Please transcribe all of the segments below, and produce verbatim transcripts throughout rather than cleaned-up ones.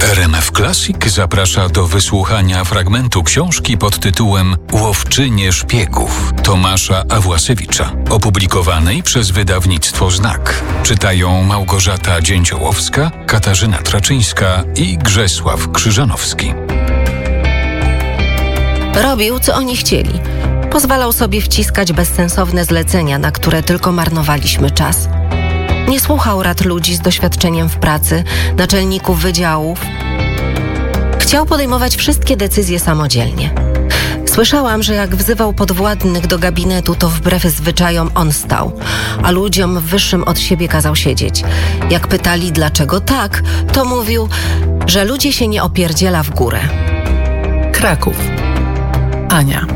R M F Classic zaprasza do wysłuchania fragmentu książki pod tytułem Łowczynie szpiegów Tomasza Awłasiewicza, opublikowanej przez wydawnictwo Znak. Czytają Małgorzata Dzięciołowska, Katarzyna Traczyńska i Grzesław Krzyżanowski. Robił, co oni chcieli. Pozwalał sobie wciskać bezsensowne zlecenia, na które tylko marnowaliśmy czas. Nie słuchał rad ludzi z doświadczeniem w pracy, naczelników wydziałów. Chciał podejmować wszystkie decyzje samodzielnie. Słyszałam, że jak wzywał podwładnych do gabinetu, to wbrew zwyczajom on stał, a ludziom wyższym od siebie kazał siedzieć. Jak pytali, dlaczego tak, to mówił, że ludzie się nie opierdziela w górę. Kraków. Ania.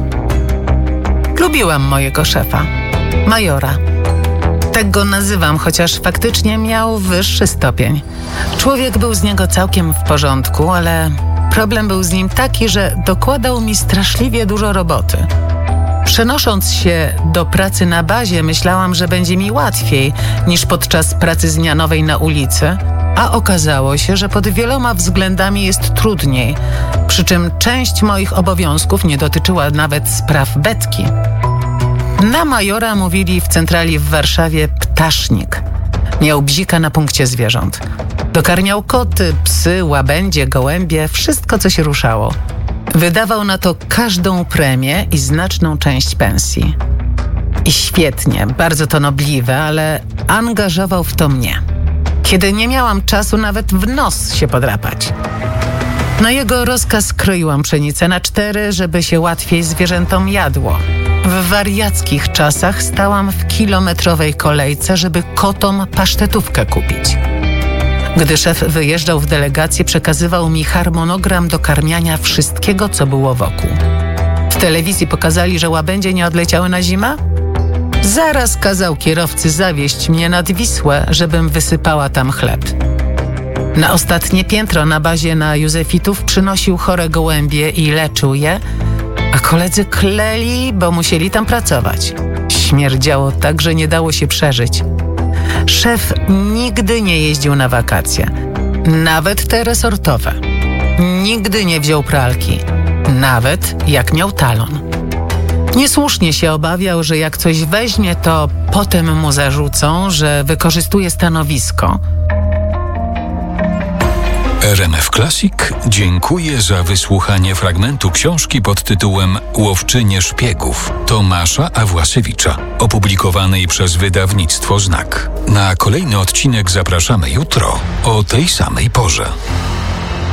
Lubiłam mojego szefa, majora. Tak go nazywam, chociaż faktycznie miał wyższy stopień. Człowiek był z niego całkiem w porządku, ale problem był z nim taki, że dokładał mi straszliwie dużo roboty. Przenosząc się do pracy na bazie, myślałam, że będzie mi łatwiej niż podczas pracy zmianowej na ulicy, a okazało się, że pod wieloma względami jest trudniej, przy czym część moich obowiązków nie dotyczyła nawet spraw Betki. Na majora mówili w centrali w Warszawie ptasznik. Miał bzika na punkcie zwierząt. Dokarmiał koty, psy, łabędzie, gołębie, wszystko co się ruszało. Wydawał na to każdą premię i znaczną część pensji. I świetnie, bardzo to nobliwe, ale angażował w to mnie. Kiedy nie miałam czasu nawet w nos się podrapać. Na jego rozkaz kroiłam pszenicę na cztery, żeby się łatwiej zwierzętom jadło. W wariackich czasach stałam w kilometrowej kolejce, żeby kotom pasztetówkę kupić. Gdy szef wyjeżdżał w delegację, przekazywał mi harmonogram dokarmiania wszystkiego, co było wokół. W telewizji pokazali, że łabędzie nie odleciały na zimę? Zaraz kazał kierowcy zawieźć mnie nad Wisłę, żebym wysypała tam chleb. Na ostatnie piętro na bazie na Józefitów przynosił chore gołębie i leczył je, a koledzy kleli, bo musieli tam pracować. Śmierdziało tak, że nie dało się przeżyć. Szef nigdy nie jeździł na wakacje, nawet te resortowe. Nigdy nie wziął pralki, nawet jak miał talon. Niesłusznie się obawiał, że jak coś weźmie, to potem mu zarzucą, że wykorzystuje stanowisko. R M F Classic dziękuję za wysłuchanie fragmentu książki pod tytułem Łowczynie szpiegów Tomasza Awłasiewicza, opublikowanej przez wydawnictwo Znak. Na kolejny odcinek zapraszamy jutro o tej samej porze.